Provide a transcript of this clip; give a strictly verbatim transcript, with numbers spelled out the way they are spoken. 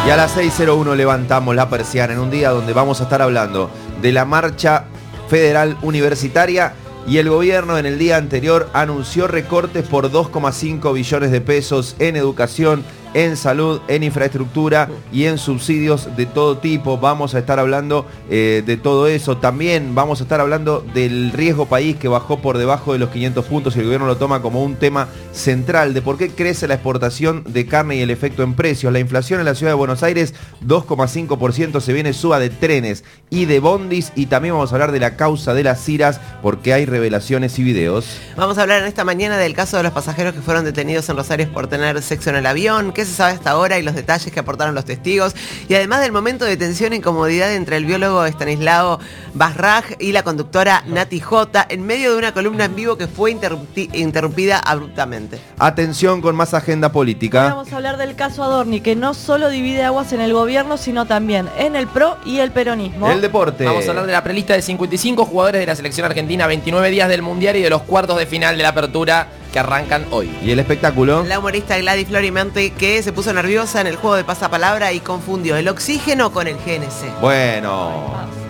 Y a las seis cero uno levantamos la persiana en un día donde vamos a estar hablando de la marcha federal universitaria y el gobierno en el día anterior anunció recortes por dos coma cinco billones de pesos en educación, en salud, en infraestructura y en subsidios de todo tipo. Vamos a estar hablando eh, de todo eso. También vamos a estar hablando del riesgo país que bajó por debajo de los quinientos puntos y el gobierno lo toma como un tema central de por qué crece la exportación de carne y el efecto en precios. La inflación en la ciudad de Buenos Aires, dos coma cinco por ciento, se viene suba de trenes y de bondis, y también vamos a hablar de la causa de las ciras porque hay revelaciones y videos. Vamos a hablar en esta mañana del caso de los pasajeros que fueron detenidos en Rosario por tener sexo en el avión, qué se sabe hasta ahora y los detalles que aportaron los testigos, y además del momento de tensión e incomodidad entre el biólogo Estanislao Basraj y la conductora Nati J en medio de una columna en vivo que fue interrumpi- interrumpida abruptamente. Atención con más agenda política. Vamos a hablar del caso Adorni, que no solo divide aguas en el gobierno, sino también en el PRO y el peronismo. El deporte. Vamos a hablar de la prelista de cincuenta y cinco jugadores de la selección argentina, veintinueve días del Mundial y de los cuartos de final de la apertura que arrancan hoy. Y el espectáculo. La humorista Gladys Florimonte, que se puso nerviosa en el juego de pasapalabra y confundió el oxígeno con el G N C. Bueno.